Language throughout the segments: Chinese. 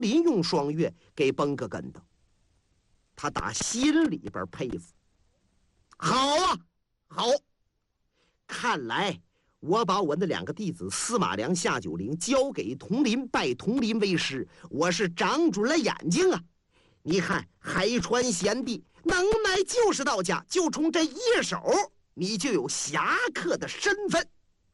林用双月给崩个跟头，他打心里边佩服。好啊，好，看来我把我那2个弟子司马良、夏九龄交给佟林，拜佟林为师，我是长准了眼睛啊！你看海川贤弟能耐就是到家，就冲这一手，你就有侠客的身份。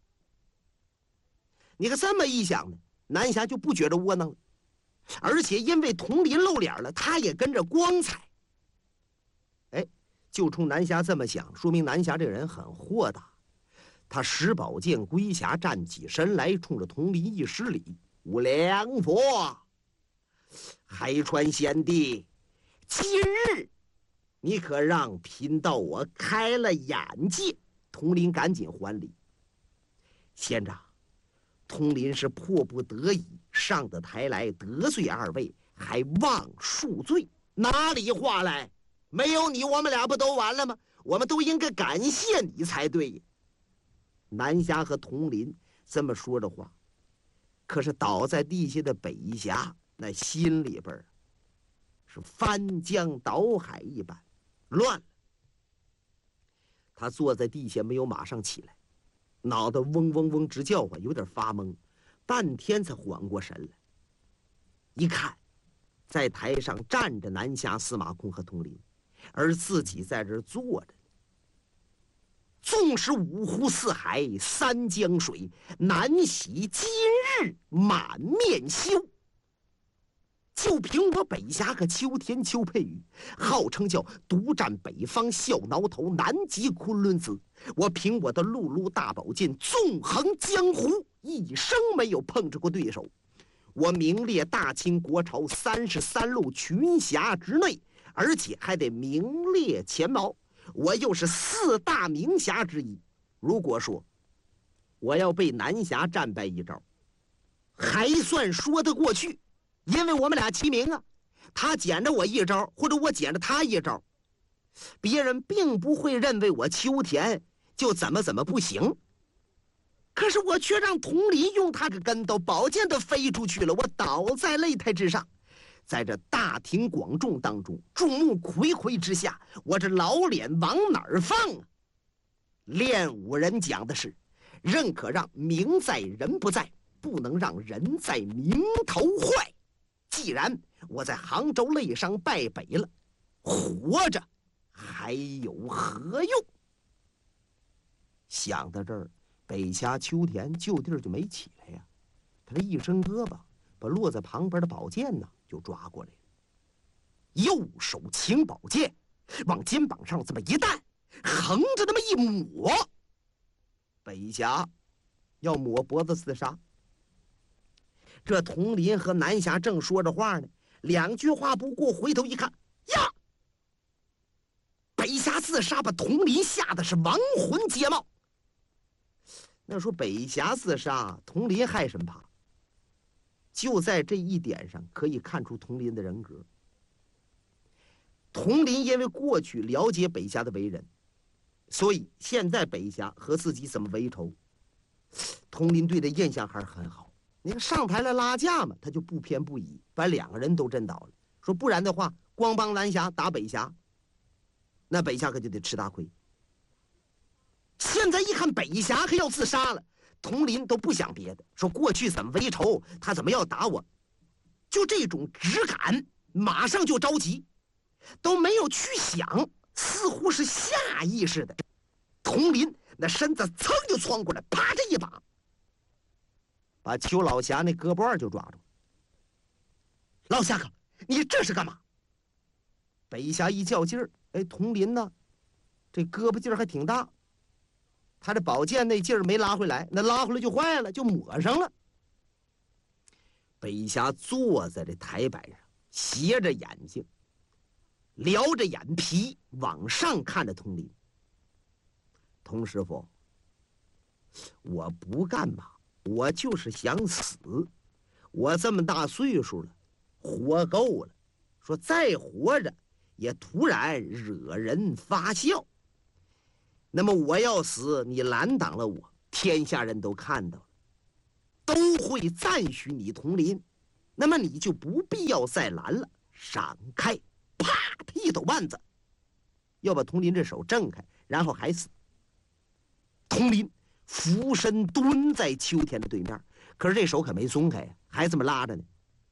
你可这么一想呢，南侠就不觉得窝囊了，而且因为佟林露脸了，他也跟着光彩。哎，就冲南侠这么想，说明南侠这个人很豁达。他使宝剑归匣，站起身来，冲着佟林一施礼：“无量佛，海川贤弟，今日你可让贫道我开了眼界。”佟林赶紧还礼：“仙长，佟林是迫不得已上的台来，得罪2位，还望恕罪。”“哪里话来？没有你，我们俩不都完了吗？我们都应该感谢你才对呀。”南侠和佟林这么说的话，可是倒在地下的北侠那心里边是翻江倒海一般乱了。他坐在地下没有马上起来，脑袋嗡嗡嗡直叫唤，有点发懵，半天才缓过神来。一看，在台上站着南侠、司马空和佟林，而自己在这儿坐着。纵使五湖四海3江水，难洗今日满面羞。就凭我北侠和秋田邱佩玉，号称叫独占北方笑挠头，南极昆仑子。我凭我的碌碌大宝剑纵横江湖，一生没有碰着过对手。我名列大清国朝33路群侠之内，而且还得名列前茅。我又是4大名侠之一。如果说我要被南侠战败一招，还算说得过去，因为我们俩齐名啊，他捡着我一招，或者我捡着他一招，别人并不会认为我秋田就怎么不行。可是我却让佟林用他个跟头，宝剑都飞出去了，我倒在擂台之上。在这大庭广众当中，众目睽睽之下，我这老脸往哪儿放啊？练武人讲的是，任可让名在人不在，不能让人在名头坏。既然我在杭州擂上败北了，活着还有何用？想到这儿，北侠秋田就地儿就没起来呀，他这一伸胳膊，把落在旁边的宝剑呢就抓过来了，右手擎宝剑，往肩膀上这么一担，横着那么一抹。北侠要抹脖子自杀。这佟林和南侠正说着话呢，2句话不过，回头一看，呀！北侠自杀，把佟林吓得是亡魂皆冒。那说北侠自杀，佟林害什么怕？就在这一点上可以看出佟林的人格。佟林因为过去了解北侠的为人，所以现在北侠和自己怎么为仇，佟林对他印象还是很好。你看上台来拉架嘛，他就不偏不倚，把2个人都震倒了。说不然的话，光帮南侠打北侠，那北侠可就得吃大亏。现在一看北侠可要自杀了，佟林都不想别的，说过去怎么为仇，他怎么要打我，就这种直感，马上就着急，都没有去想，似乎是下意识的。佟林那身子噌就窜过来，啪这一把，把邱老侠那胳膊腕就抓住。老侠客，你这是干嘛？北侠一较劲儿，哎，佟林呢，这胳膊劲儿还挺大。他这宝剑那劲儿没拉回来，那拉回来就坏了，就抹上了。北侠坐在这台板上，斜着眼睛，撩着眼皮往上看着佟林。佟师傅，我不干嘛，我就是想死。我这么大岁数了，活够了，说再活着也突然惹人发笑。那么我要死，你拦挡了我，天下人都看到了，都会赞许你佟林。 那么你就不必要再拦了，闪开！啪！他一抖腕子，要把佟林这手挣开，然后还死。佟林俯身蹲在秋天的对面，可是这手可没松开呀，还这么拉着呢。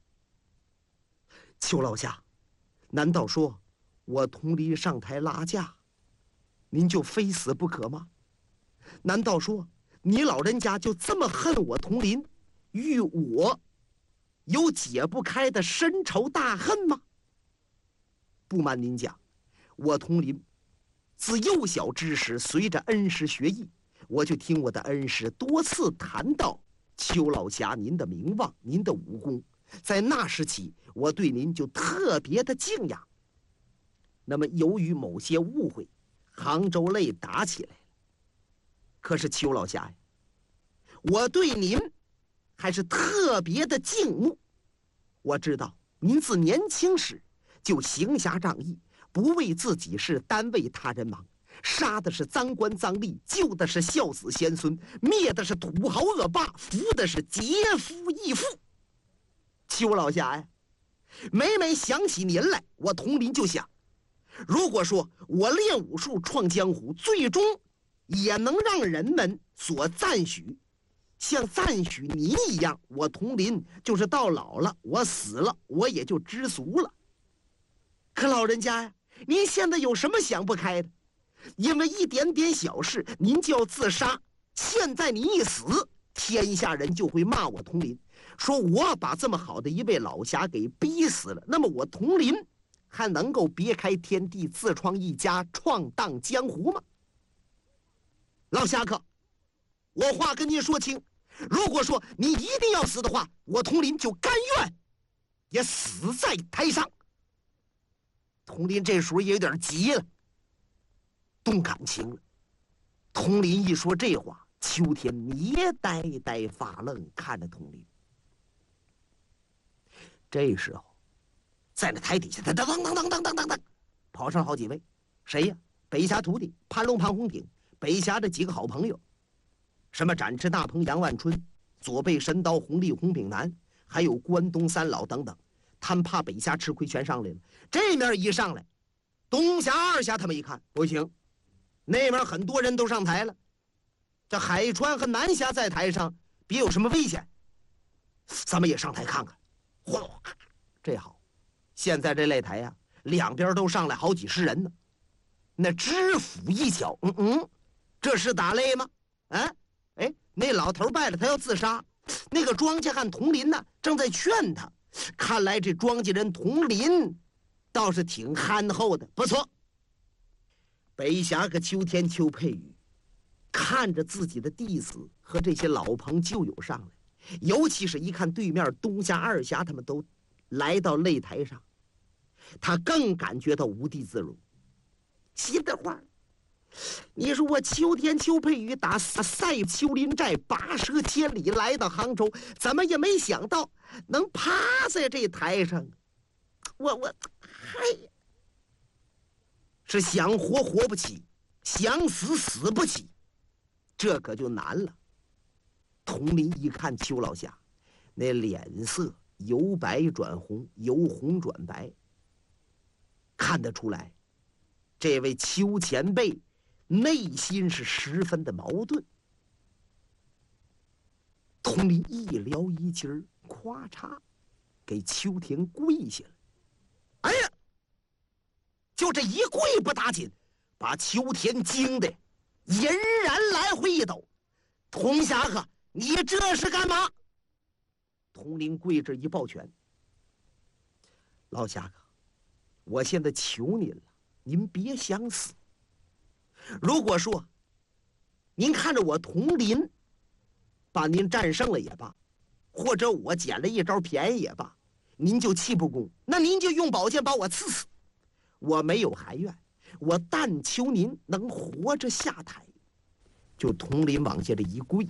邱老侠，难道说我佟林上台拉架，您就非死不可吗？难道说你老人家就这么恨我佟林，与我有解不开的深仇大恨吗？不瞒您讲，我佟林自幼小之时，随着恩师学艺，我就听我的恩师多次谈到邱老侠您的名望，您的武功，在那时起，我对您就特别的敬仰。那么由于某些误会，杭州擂打起来了。可是邱老侠呀，我对您还是特别的敬慕。我知道您自年轻时就行侠仗义，不为自己事，单为他人忙，杀的是赃官赃吏，救的是孝子贤孙，灭的是土豪恶霸，扶的是劫夫义父。邱老侠呀，每每想起您来，我佟林就想，如果说我练武术创江湖，最终也能让人们所赞许，像赞许您一样，我佟林就是到老了，我死了，我也就知足了。可老人家呀，您现在有什么想不开的？因为一点点小事，您就要自杀。现在您一死，天下人就会骂我佟林，说我把这么好的一位老侠给逼死了。那么我佟林还能够别开天地，自创一家，闯荡江湖吗？老侠客，我话跟您说清，如果说你一定要死的话，我佟林就甘愿也死在台上。佟林这时候也有点急了，动感情了。佟林一说这话，秋天也呆呆发愣看着佟林。这时候，在那台底下，当当当当当当当当，跑上好几位，谁呀？北侠徒弟潘龙、潘红顶，北侠的几个好朋友，什么展翅大鹏杨万春、左背神刀洪立洪炳南，还有关东三老等等。他们怕北侠吃亏，全上来了。这面一上来，东侠二侠他们一看不行，那面很多人都上台了，这海川和南侠在台上，别有什么危险，咱们也上台看看。哗，这好，现在这擂台呀，两边都上来好几十人呢。那知府一瞧，这是打擂吗？那老头败了，他要自杀。那个庄稼汉佟林呢，正在劝他。看来这庄稼人佟林倒是挺憨厚的，不错。北侠和秋天邱佩宇看着自己的弟子和这些老朋旧友上来，尤其是一看对面东侠二侠他们都来到擂台上，他更感觉到无地自容。心的话，你说我秋天邱佩宇打赛丘陵寨跋涉千里来到杭州，怎么也没想到能趴在这台上。是想活活不起，想死死不起，这可就难了。佟林一看邱老侠，那脸色由白转红，由红转白，看得出来，这位邱前辈内心是十分的矛盾。佟林一撩衣襟儿，咵嚓，给秋田跪下了。哎呀，就这一跪不打紧，把秋田惊得银然来回一抖。佟侠客，你这是干嘛？佟林跪着一抱拳：老侠客，我现在求您了，您别想死。如果说您看着我佟林把您战胜了也罢，或者我捡了一招便宜也罢，您就气不公，那您就用宝剑把我刺死。我没有还愿，我但求您能活着下台。就佟林往下这一跪，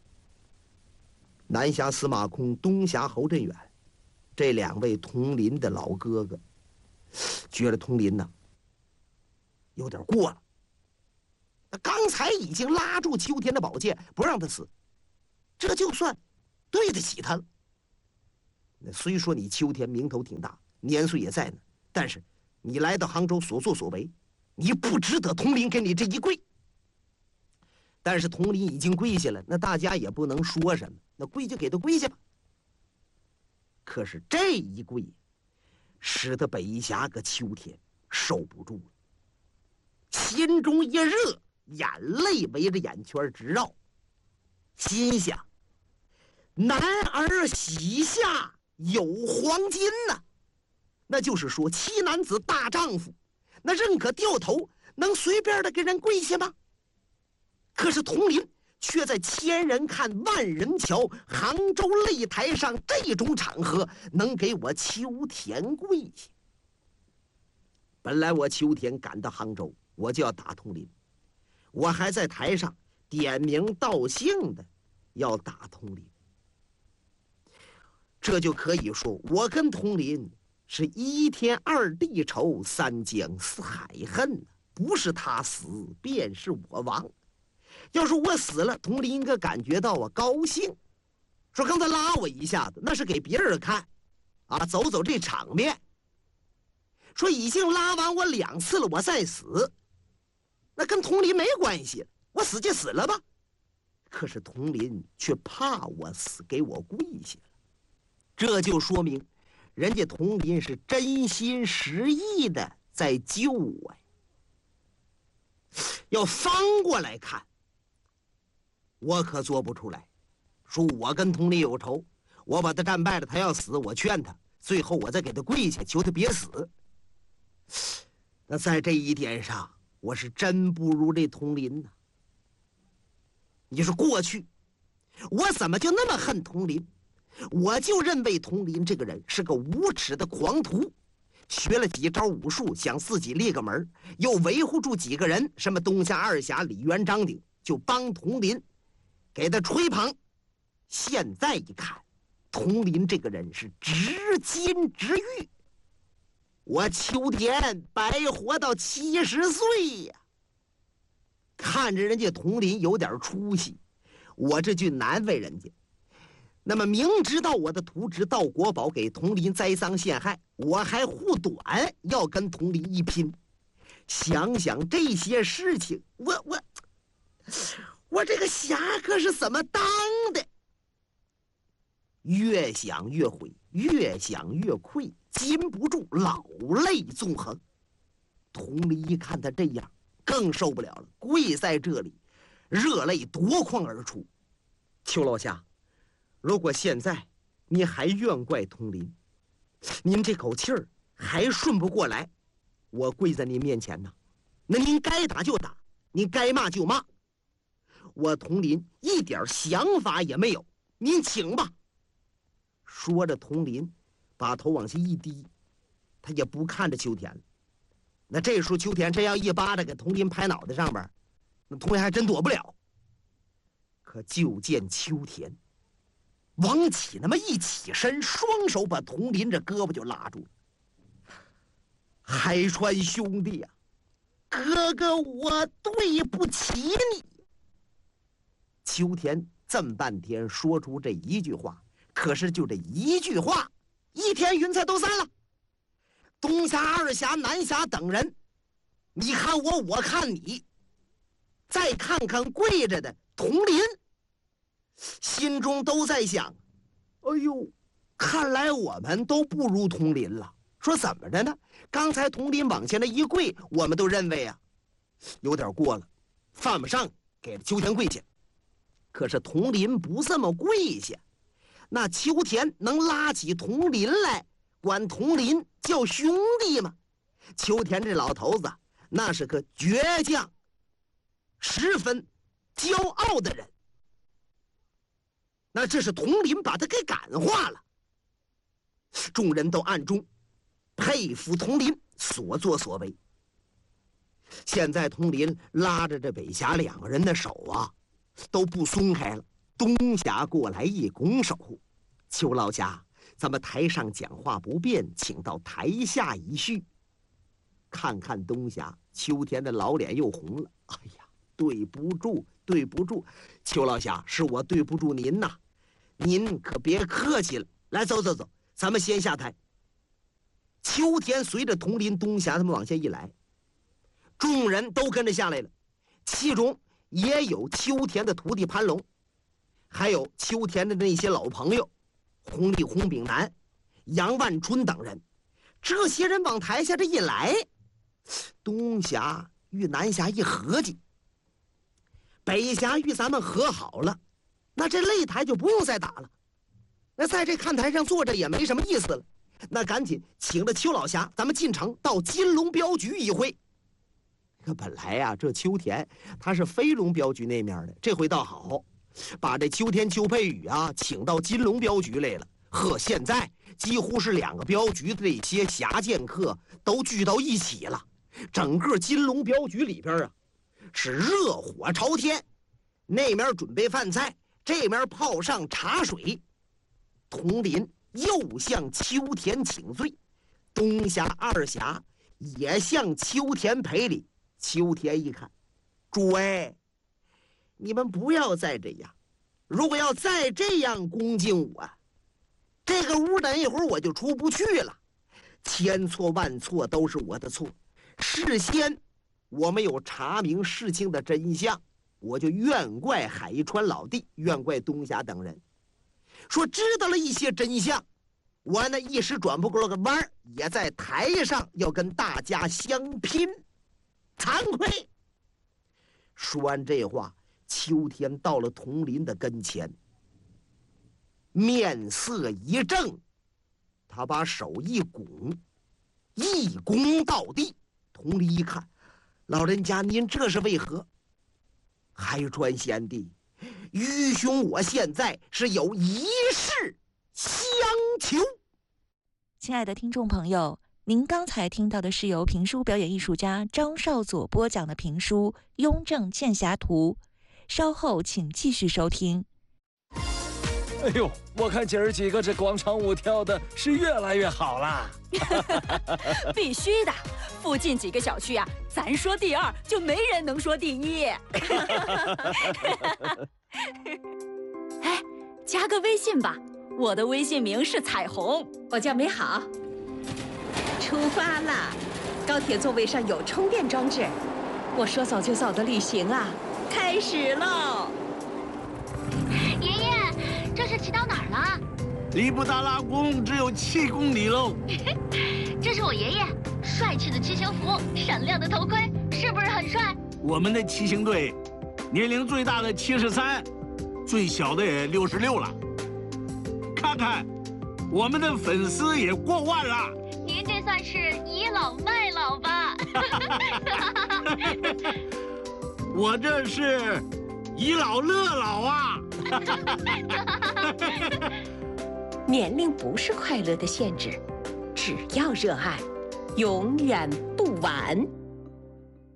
南侠司马空，东侠侯振远，这两位佟林的老哥哥，觉得佟林呢有点过了。刚才已经拉住秋天的宝剑不让他死，这就算对得起他了。 虽说你秋天名头挺大，年岁也在呢，但是你来到杭州所作所为，你不值得佟林给你这一跪。但是佟林已经跪下了，那大家也不能说什么，那跪就给他跪下吧。可是这一跪，使得北峡个秋天受不住了，心中一热，眼泪围着眼圈直绕，心想：男儿膝下有黄金呐，那就是说七男子大丈夫，那认可掉头，能随便的给人跪下吗？可是佟林却在千人看万人瞧，杭州擂台上这种场合，能给我秋田跪下。本来我秋天赶到杭州，我就要打佟林，我还在台上点名道姓的要打佟林。这就可以说，我跟佟林是一天二地仇，三江四海恨，不是他死，便是我亡。要是我死了，佟林应该感觉到我高兴，说刚才拉我一下子，那是给别人看，走走这场面。说已经拉完我2次了，我再死，那跟佟林没关系，我死就死了吧。可是佟林却怕我死，给我跪下了，这就说明人家佟林是真心实意的在救我呀。要翻过来看，我可做不出来，说我跟佟林有仇，我把他战败了，他要死，我劝他，最后我再给他跪下，求他别死。那在这一点上，我是真不如这佟林呢。你说过去我怎么就那么恨佟林？我就认为佟林这个人是个无耻的狂徒，学了几招武术，想自己立个门，又维护住几个人，什么东夏二侠李元张鼎，就帮佟林给他吹捧。现在一看，佟林这个人是直金直玉，我秋田白活到70岁呀。看着人家佟林有点出息，我这就难为人家。那么明知道我的徒侄盗国宝给佟林栽赃陷害，我还护短，要跟佟林一拼。想想这些事情，我这个侠客是怎么当的？越想越悔，越想越愧，禁不住老泪纵横。佟林一看他这样，更受不了了，跪在这里，热泪夺眶而出。邱老侠，如果现在你还怨怪佟林，您这口气儿还顺不过来，我跪在您面前呢，那您该打就打，您该骂就骂，我佟林一点想法也没有，您请吧。说着，佟林把头往下一低，他也不看着秋田了。那这时候秋田真要一巴掌给佟林拍脑袋上边，那佟林还真躲不了。可就见秋田王启那么一起身，双手把佟林这胳膊就拉住了。海川兄弟啊，哥哥我对不起你。秋田这么半天说出这一句话，可是就这一句话，一天云彩都散了。东侠二侠南侠等人，你看我，我看你，再看看跪着的佟林，心中都在想，哎呦，看来我们都不如佟林了。说怎么着呢？刚才佟林往前的一跪，我们都认为有点过了，犯不上给秋田跪下。可是佟林不这么跪下，那秋田能拉起佟林来，管佟林叫兄弟吗？秋田这老头子那是个倔强、十分骄傲的人。那这是佟林把他给感化了。众人都暗中佩服佟林所作所为。现在佟林拉着这北侠2个人的手都不松开了。东侠过来一拱手：“邱老侠，咱们台上讲话不便，请到台下一叙。”看看东侠，秋田的老脸又红了。哎呀，对不住，对不住，邱老侠，是我对不住您呐，您可别客气了。来，走走走， 咱们先下台。秋天随着佟林、东霞他们往下一来，众人都跟着下来了，其中也有秋田的徒弟潘龙，还有秋田的那些老朋友洪立、洪炳南、杨万春等人。这些人往台下这一来，东霞与南霞一合计，北霞与咱们和好了，那这擂台就不用再打了，那在这看台上坐着也没什么意思了，那赶紧请了邱老侠，咱们进城到金龙镖局一会。可本来呀，这秋田他是飞龙镖局那面的，这回倒好，把这秋田邱佩宇啊请到金龙镖局来了。呵，现在几乎是2个镖局的这些侠剑客都聚到一起了，整个金龙镖局里边啊是热火朝天，那面准备饭菜，这面泡上茶水。佟林又向秋田请罪，东霞、二侠也向秋田赔礼。秋田一看，诸位，你们不要再这样，如果要再这样恭敬我，这个屋等一会儿我就出不去了，千错万错都是我的错，事先我没有查明事情的真相，我就怨怪海川老弟，怨怪东霞等人。说知道了一些真相，我呢一时转不过了个弯儿，也在台上要跟大家相拼，惭愧。说完这话，秋天到了佟林的跟前，面色一正，他把手一拱，一躬到地。佟林一看，老人家您这是为何？海川贤弟，愚兄我现在是有一事相求。 亲爱的听众朋友，您刚才听到的是由评书表演艺术家张少佐播讲的评书《雍正剑侠图》，稍后请继续收听。 哎呦，我看姐儿几个这广场舞跳的是越来越好啦！ 必须的，附近几个小区啊，咱说第2就没人能说第1。哎，加个微信吧，我的微信名是彩虹， 我叫美好。出发啦！高铁座位上有充电装置，我说走就走的旅行啊，开始喽！ 爷爷，这是骑到哪儿了？ 离布达拉宫只有7公里喽。 这是我爷爷，帅气的骑行服，闪亮的头盔，是不是很帅？ 我们的骑行队，年龄最大的73，最小的也66了。看看，我们的粉丝也过万了。 您这算是倚老卖老吧？ 我这是倚老乐老啊！ 年龄不是快乐的限制，只要热爱，永远不晚。